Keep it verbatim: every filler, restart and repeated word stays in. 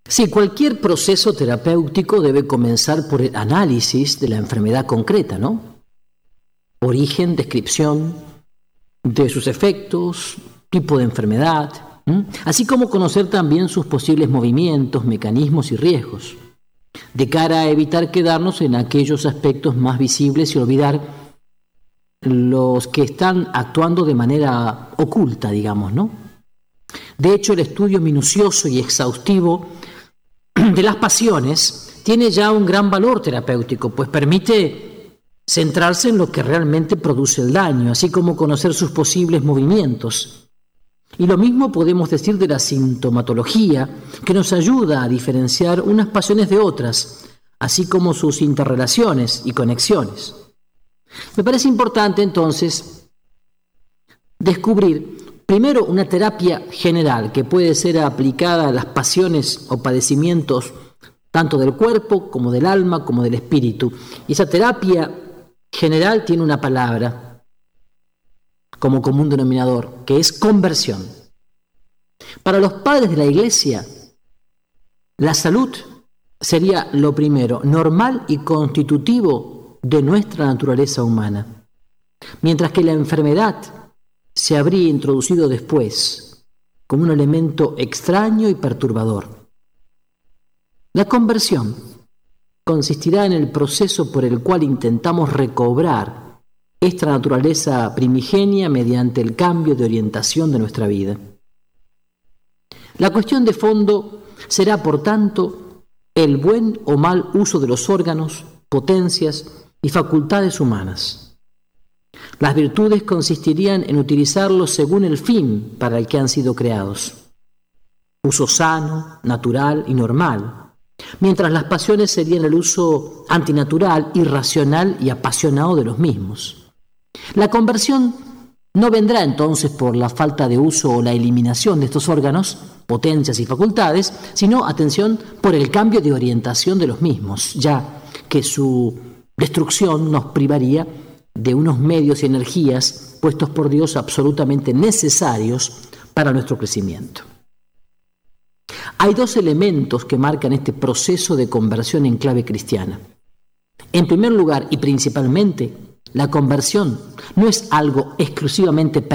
Sí, cualquier proceso terapéutico debe comenzar por el análisis de la enfermedad concreta, ¿no? Origen, descripción de sus efectos, tipo de enfermedad, ¿m? Así como conocer también sus posibles movimientos, mecanismos y riesgos, de cara a evitar quedarnos en aquellos aspectos más visibles y olvidar los que están actuando de manera oculta, digamos, ¿no? De hecho, el estudio minucioso y exhaustivo de las pasiones tiene ya un gran valor terapéutico, pues permite centrarse en lo que realmente produce el daño, así como conocer sus posibles movimientos. Y lo mismo podemos decir de la sintomatología, que nos ayuda a diferenciar unas pasiones de otras, así como sus interrelaciones y conexiones. Me parece importante entonces descubrir primero una terapia general que puede ser aplicada a las pasiones o padecimientos tanto del cuerpo como del alma como del espíritu. Y esa terapia general tiene una palabra como común denominador, que es conversión. Para los padres de la Iglesia, la salud sería lo primero, normal y constitutivo de nuestra naturaleza humana, mientras que la enfermedad se habría introducido después como un elemento extraño y perturbador. La conversión consistirá en el proceso por el cual intentamos recobrar esta naturaleza primigenia mediante el cambio de orientación de nuestra vida. La cuestión de fondo será, por tanto, el buen o mal uso de los órganos, potencias y facultades humanas. Las virtudes consistirían en utilizarlos según el fin para el que han sido creados. Uso sano, natural y normal, mientras las pasiones serían el uso antinatural, irracional y apasionado de los mismos. La conversión no vendrá entonces por la falta de uso o la eliminación de estos órganos, potencias y facultades, sino, atención, por el cambio de orientación de los mismos, ya que su destrucción nos privaría de unos medios y energías puestos por Dios absolutamente necesarios para nuestro crecimiento. Hay dos elementos que marcan este proceso de conversión en clave cristiana. En primer lugar y principalmente, la conversión no es algo exclusivamente